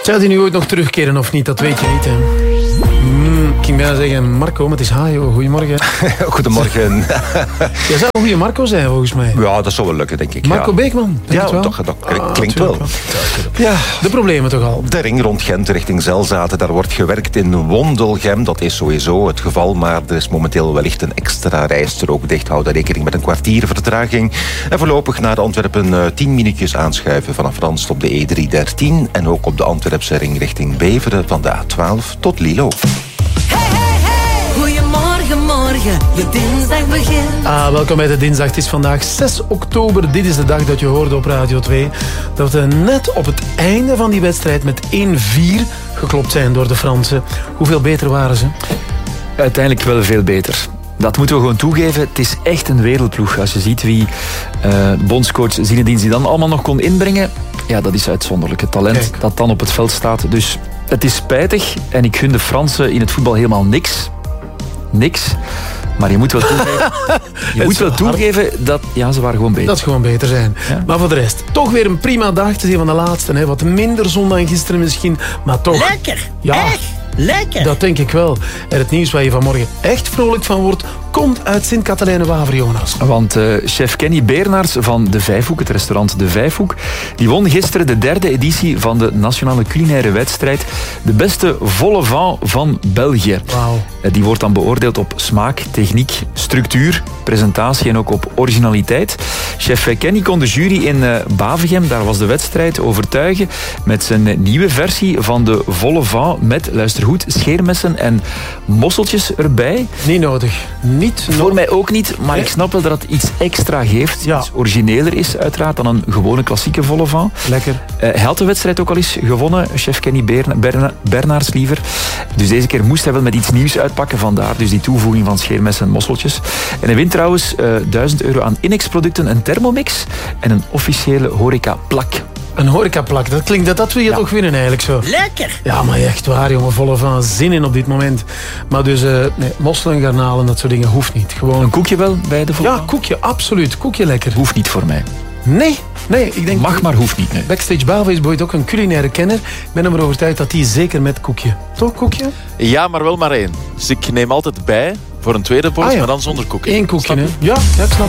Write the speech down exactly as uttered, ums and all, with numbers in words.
Zou die nu ooit nog terugkeren of niet? Dat weet je niet, hè. Mm, ik ging bijna zeggen, Marco, maar het is Hajo. Goedemorgen. Goedemorgen. Jij zou een goede Marco zijn, volgens mij. Ja, dat zou wel lukken, denk ik. Marco ja. Beekman, denk Ja, wel? toch, dat Ah, klinkt wel. wel. Ja. De problemen toch al? De ring rond Gent richting Zelzaten, daar wordt gewerkt in Wondelgem. Dat is sowieso het geval, maar er is momenteel wellicht een extra rijstrook dicht. Hou daar rekening met een kwartier vertraging. En voorlopig naar Antwerpen uh, tien minuutjes aanschuiven vanaf Randst op de E driehonderddertien. En ook op de Antwerpse ring richting Beveren van de A twaalf tot Lilo. Hey, hey, hey. Goedemorgen, morgen, je dinsdag begint. Ah, welkom bij de dinsdag. Het is vandaag zes oktober. Dit is de dag dat je hoorde op Radio twee. Dat we net op het einde van die wedstrijd met één vier geklopt zijn door de Fransen. Hoeveel beter waren ze? Uiteindelijk wel veel beter. Dat moeten we gewoon toegeven. Het is echt een wereldploeg. Als je ziet wie uh, bondscoach Zinedine Zidane allemaal nog kon inbrengen. Ja, dat is uitzonderlijk. Het talent Kijk. dat dan op het veld staat. Dus het is spijtig. En ik gun de Fransen in het voetbal helemaal niks. Niks. Maar je moet wel toegeven, je moet wel toegeven dat ja, ze waren gewoon beter. Dat ze gewoon beter zijn. Ja. Maar voor de rest, toch weer een prima dag. Het is een van de laatste. Hè. Wat minder zon dan gisteren misschien. Maar toch. Lekker. Ja. Echt lekker. Dat denk ik wel. En het nieuws waar je vanmorgen echt vrolijk van wordt, komt uit Sint-Katelijne-Waver, Jonas. Want uh, chef Kenny Beernaars van De Vijfhoek, het restaurant De Vijfhoek, die won gisteren de derde editie van de nationale culinaire wedstrijd. De beste volle vent van België. Wauw. Uh, die wordt dan beoordeeld op smaak, techniek, structuur, presentatie en ook op originaliteit. Chef Kenny kon de jury in uh, Bavegem, daar was de wedstrijd, overtuigen met zijn uh, nieuwe versie van de volle vent met, luister goed, scheermessen en mosseltjes erbij. Niet nodig. Niet Voor nodig. mij ook niet, maar ik snap wel dat het iets extra geeft. Ja. Iets origineler is uiteraard dan een gewone klassieke volle vent. Lekker. Uh, hij had de wedstrijd ook al eens gewonnen, chef Kenny Berna, Berna, Bernaars liever. Dus deze keer moest hij wel met iets nieuws uitpakken, vandaar dus die toevoeging van scheermessen en mosseltjes. En hij wint trouwens uh, duizend euro aan Inex-producten, een thermomix en een officiële horeca-plak. Een horecaplak, dat klinkt dat dat wil je Ja. toch winnen eigenlijk zo. Lekker. Ja, maar echt waar, jongen, volle van zin in op dit moment. Maar dus, uh, nee, mosselen, garnalen, dat soort dingen hoeft niet. Gewoon. Een koekje wel bij de volle Ja, vent? koekje, absoluut. Koekje lekker. Hoeft niet voor mij. Nee, nee, ik denk. Mag, maar hoeft niet. Nee. Backstage Bavo is ooit ook een culinaire kenner. Ik ben er maar overtuigd dat die zeker met koekje. Toch, koekje? Ja, maar wel maar één. Dus ik neem altijd bij voor een tweede bord, Ah, ja. maar dan zonder koekje. Eén koekje, Snap je? hè? Ja, ja, ik snap.